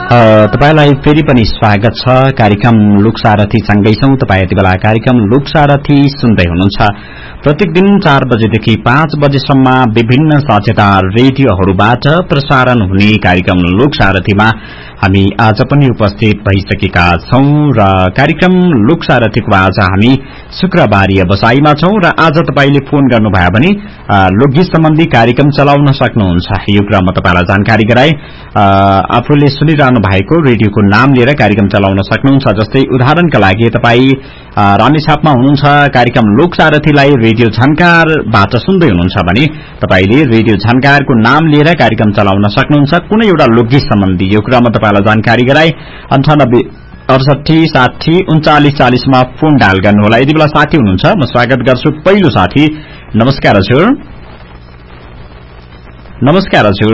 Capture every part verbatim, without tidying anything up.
तपाईलाई फेरि पनि स्वागत छ कार्यक्रम लोकसारथी सँगै छौं। तपाई यति बेला कार्यक्रम लोकसारथी सुन्दै हुनुहुन्छ। प्रत्येक दिन चार बजेदेखि पाँच बजेसम्म विभिन्न साझेदार रेडियोहरूबाट प्रसारण हुने कार्यक्रम लोकसारथीमा हामी आज पनि उपस्थित भइसकेका छौं र कार्यक्रम लोकसारथीको आज हामी शुक्रबारीय बसाईमा छौं र आज तपाईले फोन गर्नुभयो भने लोकगीत सम्बन्धी कार्यक्रम चलाउन सक्नुहुन्छ। यो क्रममा तपाईलाई जानकारी गराए आफूले सुनिरहनु भएको रेडियोको नाम लिएर कार्यक्रम चलाउन सक्नुहुन्छ। जस्तै उदाहरणका लागि तपाई रामेछापमा हुनुहुन्छ, कार्यक्रम लोकसारथीलाई रेडियो झन्कारबाट सुन्दै हुनुहुन्छ भने तपाईले रेडियो झन्कारको नाम लिएर कार्यक्रम चलाउन सक्नुहुन्छ कुनै एउटा लोकगीत सम्बन्धी। यो क्रममा तपाईलाई जानकारी गराए अन्ठानब्बे अडसठी साठी उन्चालिस चालिसमा फोन डायल गर्नुहोला। यदि बेला साथी हुनुहुन्छ म स्वागत गर्छु। पहिलो साथी, नमस्कार हजुर। नमस्कार हजुर।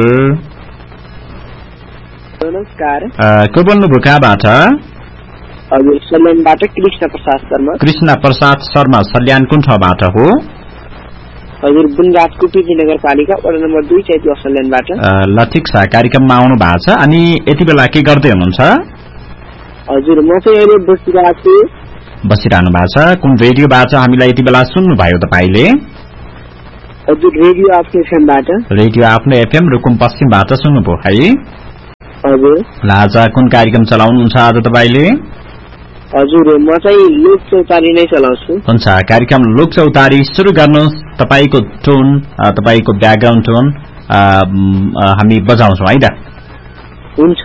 नमस्कार। को बोल्नुभयो कहाँबाट? हजुर, सल्यानबाट कृष्ण प्रसाद शर्मा। कृष्ण प्रसाद शर्मा, सल्यान कुन ठाउँबाट हो? हजुर, बुनराजको पिजी नगरपालिका वडा नम्बर दुई चैती सल्यानबाट। ल ठिक छ, कार्यक्रममा आउनु भएको छ। अनि यति बेला के गर्दै हुनुहुन्छ? हजुर, म चाहिँ अहिले बसिरहेको छु। बसिरहनु भएको छ। कुन रेडियोबाट हामीलाई यति बेला सुन्नुभयो तपाईले? हजुर, रेडियो आफ्नो एफएमबाट। रेडियो आफ्नो एफएम रुकुम पश्चिमबाट सुन्नुभयो है? हजुर। ल आज कुन कार्यक्रम चलाउनुहुन्छ आज तपाईले? हजुर, म चाहिँ लोक चौतारी नै चलाउँछु। हुन्छ, कार्यक्रम लोक चौतारी सुरु गर्नुहोस्। तपाईको टोन, तपाईको ब्याकग्राउन्ड टोन हामी बजाउँछौँ है त? हुन्छ।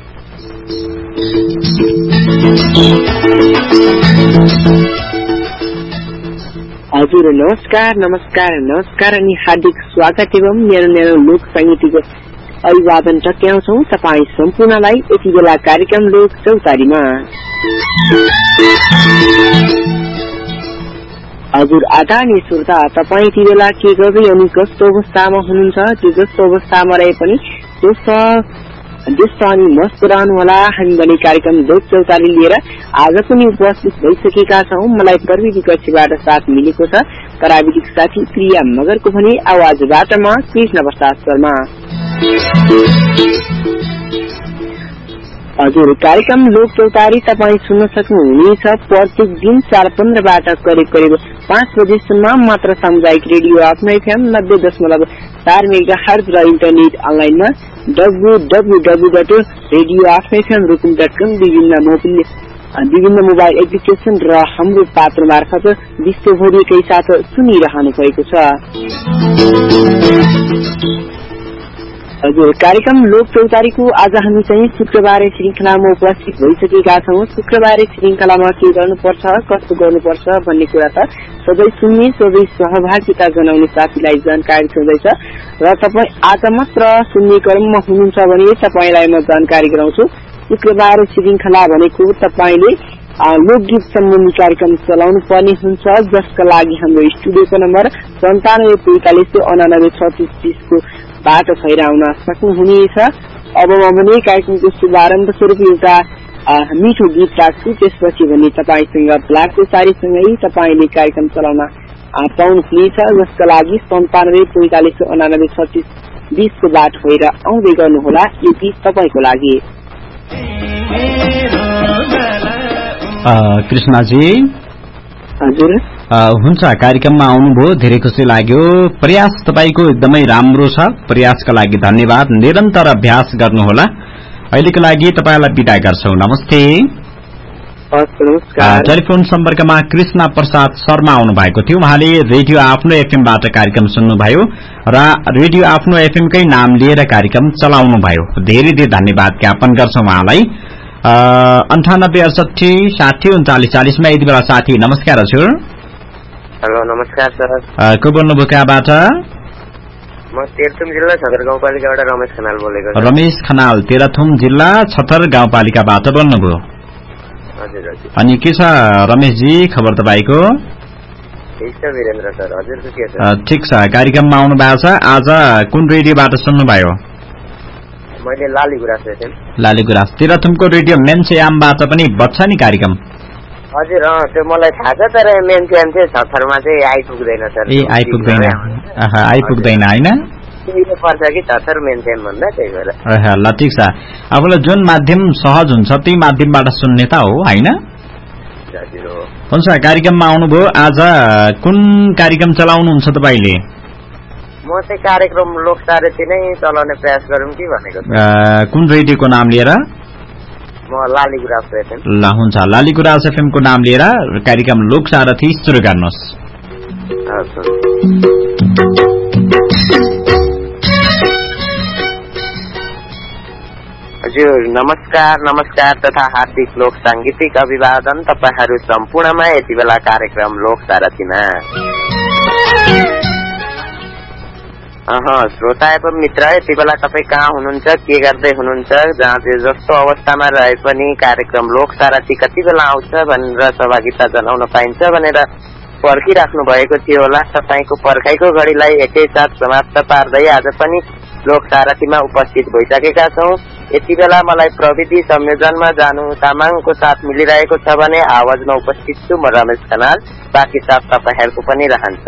हजुर, नमस्कार नमस्कार नमस्कार अनि हार्दिक स्वागत एवं न्यानो न्यानो लोक संगीतको अभिवादन टक्याउँछौ तपाईँ सम्पूर्णलाई यति बेला कार्यक्रम लोक चौतारीमा। हजुर, आदरणीय श्रोता, तपाईँ यति बेला के गर्दै अनि कस्तो अवस्थामा हुनुहुन्छ? त्यो जस्तो अवस्थामा रहे पनि त्यस्तो अनि मस्त रहनुहोला। हामी भने कार्यक्रम लोक चौतारी लिएर आज पनि उपस्थित भइसकेका छौँ। मलाई प्रविधि कक्षबाट साथ मिलेको छ प्राविधिक साथी प्रिया मगरको भने आवाजबाट म कृष्ण प्रसाद शर्मा। हजुर, कार्यक्रम लोक चौतारी तपाईँ सुन्न सक्नुहुनेछ प्रत्येक दिन चार पन्ध्रबाट करिब करिब पाँच बजेसम्म मात्र सामुदायिक रेडियो आफ्नो एफएम नब्बे दशमलव चार मेगा हर्ज र इन्टरनेट अनलाइनमा W W W dot radio आफ्नो एफएम रुकुम डट कम विभिन्न मोबाइल विभिन्न मोबाइल एप्लिकेशन र हाम्रो पात्र मार्फत विश्वभरिकै साथ सुनिरहनु भएको छ। हजुर, कार्यक्रम लोक चौतारीको आज हामी चाहिँ शुक्रबारे श्रृंखलामा उपस्थित भइसकेका छौँ। शुक्रबारे श्रृंखलामा के गर्नुपर्छ, कस्तो गर्नुपर्छ भन्ने कुरा त सबै सुन्ने सबै सहभागिता जनाउने साथीलाई जानकारी छँदैछ र तपाईँ आज मात्र सुन्ने क्रममा हुनुहुन्छ भने तपाईँलाई म जानकारी गराउँछु। शुक्रबारे श्रृंखला भनेको तपाईँले लोकगीत सम्बन्धी कार्यक्रम चलाउनु पर्ने हुन्छ, जसका लागि हाम्रो स्टुडियोको नम्बर सन्तानब्बे पैंतालिस अनानब्बे छत्तीस तीसको बाट भएर आउन सक्नुहुनेछ। अब म भने कार्यक्रमको शुभारम्भ स्वरूप एउटा मिठो गीत राख्छु, त्यसपछि भने तपाईँसँग ब्ल्याकको सारीसँगै तपाईँले कार्यक्रम चलाउन पाउनुहुनेछ, जसका लागि सन्तानब्बे पैंतालिस अनानब्बे छत्तीस बीसको बाट भएर आउँदै गर्नुहोला। यो गीत तपाईँको लागि। कृष्णजी हजुर, हुन्छ, कार्यक्रममा आउनुभयो, धेरै खुसी लाग्यो। प्रयास तपाईको एकदमै राम्रो छ, प्रयासका लागि धन्यवाद। निरन्तर अभ्यास गर्नुहोला। अहिलेको लागि तपाईलाई बिदा गर्छौ। नमस्ते। टेलिफोन सम्पर्कमा कृष्ण प्रसाद शर्मा आउनु भएको थियो। उहाँले रेडियो आफ्नो एफएमबाट कार्यक्रम सुन्नुभयो र रेडियो आफ्नो एफएमकै नाम लिएर कार्यक्रम चलाउनु भयो। धेरै धेरै धन्यवाद ज्ञापन गर्छौं उहाँलाई। अन्ठानब्बे अडसठी साठी उन्चालिस चालिसमा यति बेला साथी। नमस्कार हजुर। हेलो, नमस्कार सर। को बोल्नुभयो कहाँबाट? म तेह्रथुम जिल्ला छतर गाउँपालिकाबाट रमेश खनाल बोलेको। रमेश खनाल, तेह्रथुम जिल्ला छतर गाउँपालिकाबाट बोल्नुभयो। हजुर हजुर। अनि के छ रमेशजी खबर तपाईँको? ठिक छ वीरेन्द्र सर, हजुरको के छ? ठिक छ, कार्यक्रममा आउनु भएको छ। आज कुन रेडियोबाट सुन्नुभयो? मैले लालीगुराँस एफएम। लालीगुराँस, तेह्रथुमको रेडियो मेन्चेयामबाट पनि बच्छ नि कार्यक्रम? हजुर, अँ त्यो मलाई थाहा छ, तर मेन्चेयाम चाहिँ छतरमा चाहिँ आइपुग्दैन सर। ए आइपुग्दैन, आइपुग्दैन होइन? सुविधा पर्छ कि थर मेन्टेन भन्दा त्यही भएर ल ठिक छ आफूलाई जुन माध्यम सहज हुन्छ त्यही माध्यमबाट सुन्ने त हो होइन हुन्छ कार्यक्रममा आउनुभयो आज कुन कार्यक्रम चलाउनुहुन्छ तपाईँले म चाहिँ कार्यक्रम लोकसारथी नै चलाउने प्रयास गरौँ कि भनेको कुन रेडियोको नाम लिएर म लालीगुराँस एफएम ल हुन्छ लालीगुराँस एफएम को नाम लिएर कार्यक्रम लोकसारथी सुरु गर्नुहोस् हजुर नमस्कार नमस्कार तथा हार्दिक लोक सांगीतिक अभिवादन तपाईहरू सम्पूर्णमा यति बेला कार्यक्रम लोकसारथीमा अह श्रोता एवं मित्र यति बेला तपाईँ कहाँ हुनुहुन्छ के गर्दै हुनुहुन्छ जहाँ चाहिँ जस्तो अवस्थामा रहे पनि कार्यक्रम लोकसारथी कति बेला आउँछ भनेर सहभागिता जनाउन पाइन्छ भनेर पर्खिराख्नु भएको थियो होला तपाईको पर्खाइको घडीलाई एकैसाथ समाप्त पार्दै आज पनि लोकसारथीमा उपस्थित भइसकेका छौं यति बेला मलाई प्रविधि संयोजनमा जानु तामाङको साथ मिलिरहेको छ भने आवाजमा उपस्थित छु म रमेश खनाल बाँकी साथ तपाईहरुको पनि रहन्छ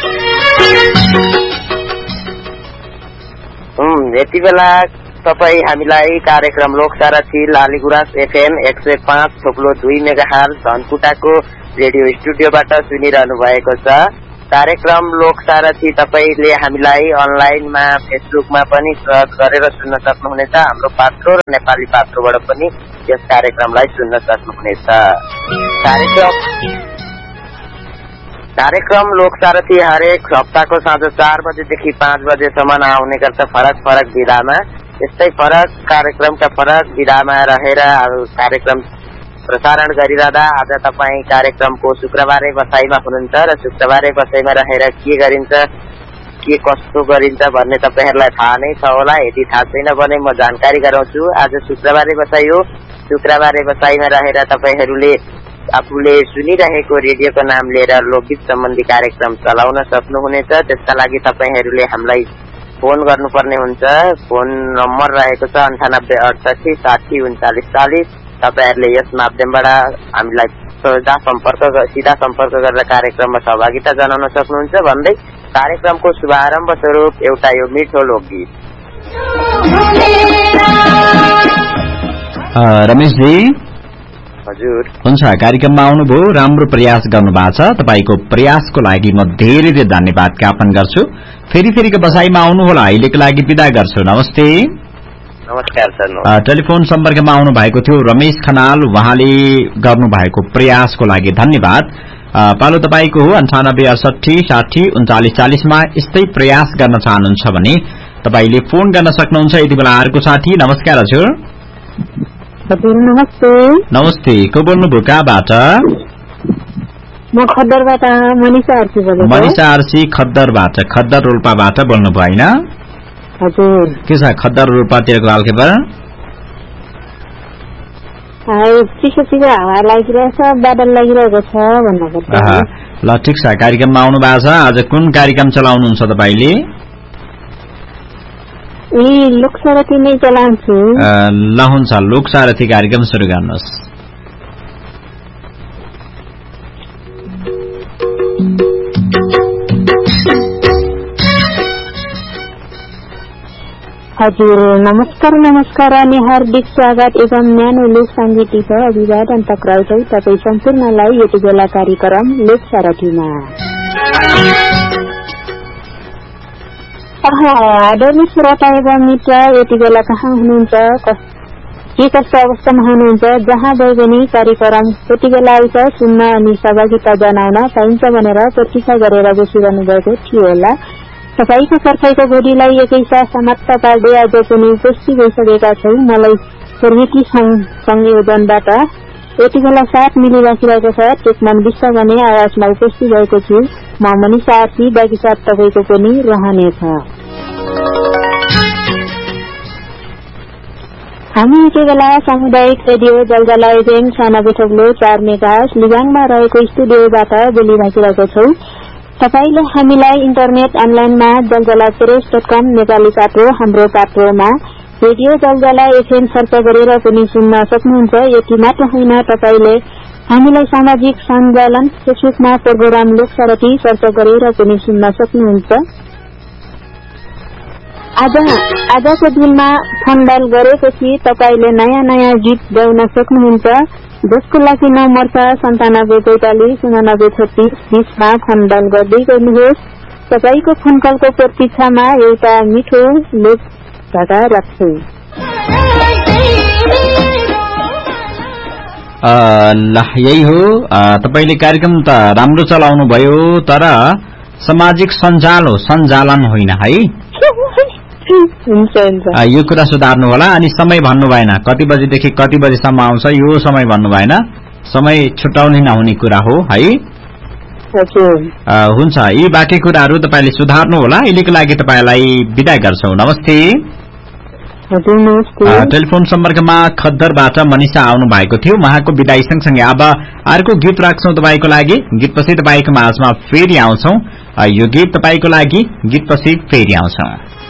हम यति बेला तपाई हामीलाई कार्यक्रम लोकसारथी लालीगुराँस एफएम एक सय पाँच थोप्लो दुई मेगाहर्ज धनकुटाको रेडियो स्टुडियोबाट सुनिरहनु भएको छ कार्यक्रम लोकसारथी तपाईले हामीलाई अनलाइनमा फेसबुकमा पनि सर्च गरेर सुन्न सक्नुहुनेछ हाम्रो पात्रो र नेपाली पात्रोबाट पनि यस कार्यक्रमलाई सुन्न सक्नुहुनेछ कार्यक्रम कार्यक्रम लोकसारथी हरेक हप्ताको साँझ चार बजेदेखि पाँच बजेसम्म आउने गर्छ फरक फरक विधामा यस्तै फरक कार्यक्रमका फरक विधामा रहेर कार्यक्रम प्रसारण गरिरहँदा आज तपाई कार्यक्रमको शुक्रबारे बसाइमा हुनुहुन्छ र शुक्रबारे बसाइमा रहेर के गरिन्छ के कस्तो गरिन्छ भन्ने तपाईहरुलाई थाहा नै छ होला यदि थाहा छैन भने म जानकारी गराउँछु आज शुक्रबारे बसाइ हो शुक्रबारे बसाइमा रहेर तपाईहरुले आफूले सुनिरहेको रेडियोको नाम लिएर लोकगीत सम्बन्धी कार्यक्रम चलाउन सक्नुहुनेछ त्यसका लागि तपाईहरुले हामीलाई फोन गर्नुपर्ने हुन्छ फोन नम्बर रहेको छ अन्ठानब्बे अडसठी साठी उन्चालीस चालीस तपाईहरुले यस माध्यमबाट हामीलाई सीधा सम्पर्क सीधा सम्पर्क गरेर कार्यक्रममा सहभागिता जनाउन सक्नुहुन्छ भन्दै कार्यक्रमको शुभारम्भ स्वरूप एउटा यो मिठो लोकगीत रमेश जी हजुर हुन्छ कार्यक्रममा आउनुभयो राम्रो प्रयास गर्नुभएको छ तपाईको प्रयासको लागि म धेरै धेरै धन्यवाद ज्ञापन गर्छु फेरि फेरिको बसाइमा आउनु होला अहिलेको लागि बिदा गर्छु नमस्ते नमस्कार सर टेलिफोन सम्पर्कमा आउनु भएको थियो रमेश खनाल उहाँले गर्नु भएको प्रयासको लागि धन्यवाद पालो तपाईको हो अन्ठानब्बे अडसठी साठी उन्चालीस चालीसमा यस्तै प्रयास गर्न चाहनुहुन्छ भने तपाईले फोन गर्न सक्नुहुन्छ यति बेला अर्को साथी नमस्कार हजुर हजुर नमस्ते नमस्ते को बोल्नुभयो कहाँबाट म खद्दरबाट मनिषा आरसी बोलेको मनिषा आरसी खद्दरबाट खद्दर रोल्पाबाट बोल्नुभयो हैन हजुर के छ खद्दर रोल्पातिरको हालखबर चिसो चिसो हावा लागिरहेछ बादल लागिरहेको छ भन्नुपर्छ ल ठिक छ कार्यक्रममा आउनु भएको छ आज कुन कार्यक्रम चलाउनुहुन्छ तपाईले ए लोकसारथी नै चलाउँछु ल हुन्छ लोकसारथी कार्यक्रम सुरु गर्नुहोस् हजुर नमस्कार नमस्कार अनि हार्दिक स्वागत एवं न्यानो लोक सांगीतिक अभिवादन टक्राउँछौ तपाईँ सम्पूर्णलाई यति बेला कार्यक्रम लोकसारथीमा आदरणीय श्रोता एवं मित्र यति बेला कहाँ हुनुहुन्छ के कस्तो अवस्थामा हुनुहुन्छ जहाँ गए पनि कार्यक्रम यति बेला आउँछ सुन्न अनि सहभागिता जनाउन पाइन्छ भनेर प्रतीक्षा गरेर बसिरहनु भएको थियो होला तपाईको पर्खाइको घडीलाई एकैसाथ समाप्त पार्दै आज पनि उपस्थित भइसकेका छौं मलाई प्रविधि संयोजनबाट यति बेला साथ मिलिराखिरहेको छ टेकमान विश्व भने आवाजमा उपस्थित भएको छु म मनिषा आरसी बाँकी साथ तपाईको पनि रहनेछ हामी यति बेला सामुदायिक रेडियो जलजला एफएम छयानब्बे थोप्लो चार मेगाहर्ज लिगाङमा रहेको स्टुडियोबाट बोलिराखिरहेको छौं तपाईले हामीलाई इन्टरनेट अनलाइनमा जलजला प्रेस डट कम नेपाली पात्रो हाम्रो पात्रोमा रेडियो जलजला एफएम सर्च गरेर पनि सुन्न सक्नुहुन्छ यति मात्र होइन तपाईले हामीलाई सामाजिक सञ्जालन फेसबुकमा प्रोग्राम लोकसारथी सर्च गरेर पनि सुन्न सक्नुहुन्छ आज आजको दिनमा फोन डायल गरेपछि तपाईले नयाँ नयाँ गीत गाउन सक्नुहुन्छ, जसको लागि नम्बर सन्तानब्बे पैंतालिस उनानब्बे छत्तीस बीसमा फोन डायल गर्दै गर्नुहोस्। तपाईको फोन कलको प्रतीक्षामा एउटा मिठो लोक भाका राख्छु। ल यही हो, तपाईले कार्यक्रम त राम्रो चलाउनु भयो, तर सामाजिक सञ्जाल हो, सञ्जालन होइन है। यो कुरा सुधार्नु होला। अनि समय भन्नु भएन, कति बजेदेखि कति बजेसम्म आउँछ यो समय भन्नु भएन, समय छुट्याउने नहुने कुरा हो है। हुन्छ, यी बाँकी कुराहरू तपाईले सुधार्नु होला। अहिलेको लागि तपाईलाई बिदा गर्छौ। नमस्ते। टेलिफोन सम्पर्कमा खद्दरबाट मनिषा आउनु भएको थियो। उहाँको विदाई सँगसँगै अब अर्को गीत राख्छौं तपाईको लागि। गीतपछि तपाईको माझमा फेरि आउँछौं। यो गीत तपाईको लागि, गीतपछि फेरि आउँछौं।